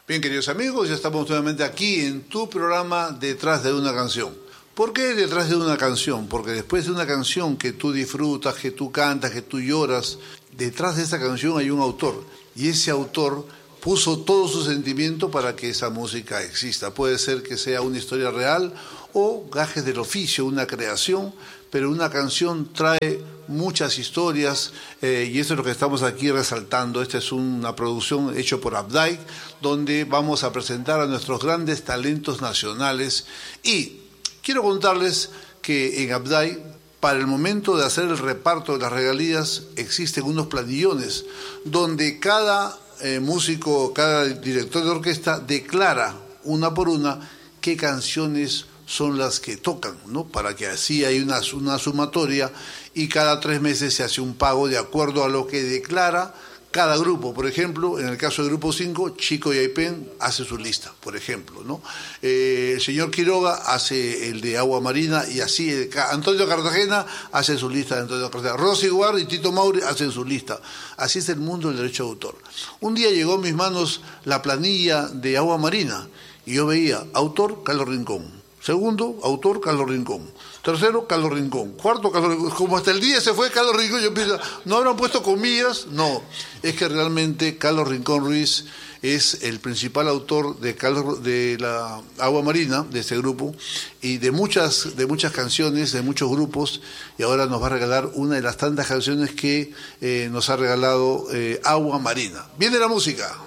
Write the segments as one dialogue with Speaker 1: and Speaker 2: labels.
Speaker 1: Bien, queridos amigos, ya estamos nuevamente aquí en tu programa Detrás de una canción. ¿Por qué detrás de una canción? Porque después de una canción que tú disfrutas, que tú cantas, que tú lloras, detrás de esa canción hay un autor. Y ese autor puso todo su sentimiento para que esa música exista. Puede ser que sea una historia real o gajes del oficio, una creación, pero una canción trae muchas historias y eso es lo que estamos aquí resaltando. Esta es una producción hecha por Updike, donde vamos a presentar a nuestros grandes talentos nacionales. Y quiero contarles que en Updike, para el momento de hacer el reparto de las regalías, existen unos planillones donde cada músico, cada director de orquesta declara una por una qué canciones son las que tocan, ¿no? Para que así hay una sumatoria y cada 3 meses se hace un pago de acuerdo a lo que declara cada grupo. Por ejemplo, en el caso del grupo 5, Chico y Aipén hace su lista, por ejemplo, ¿no? El señor Quiroga hace el de Agua Marina y así Antonio Cartagena hace su lista de Antonio Cartagena. Rosy Guard y Tito Mauri hacen su lista. Así es el mundo del derecho de autor. Un día llegó a mis manos la planilla de Agua Marina y yo veía autor Carlos Rincón. Segundo, autor, Carlos Rincón. Tercero, Carlos Rincón. Cuarto, Carlos Rincón. Como hasta el día se fue Carlos Rincón, yo pienso, ¿no habrán puesto comillas? No, es que realmente Carlos Rincón Ruiz es el principal autor de la Agua Marina, de este grupo, y de muchas canciones, de muchos grupos, y ahora nos va a regalar una de las tantas canciones que nos ha regalado Agua Marina. Viene la música.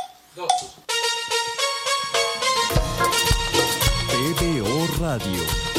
Speaker 2: TVO Radio.